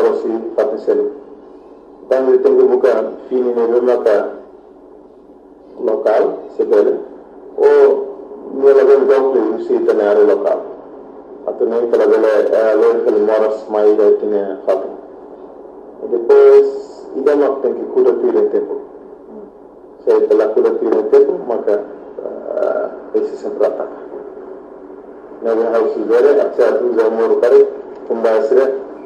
aussi fàtte selu tànn tengo buka fini ne maka local se bene o nella ben dopo si tenere local atene que la vele que moras mai da tine fatto e depois idama tem que cuidar do tempo se pela cuidar do tempo maka esse sempre ataca na house vere acha tu zamor kare kumbasre